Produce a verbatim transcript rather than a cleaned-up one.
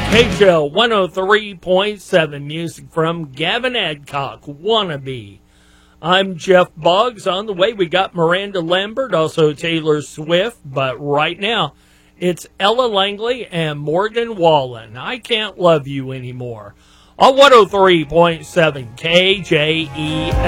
H L one oh three point seven, music from Gavin Adcock, Wannabe. I'm Jeff Boggs. On the way, we got Miranda Lambert, also Taylor Swift, but right now, it's Ella Langley and Morgan Wallen. I Can't Love You Anymore. On one oh three point seven K J E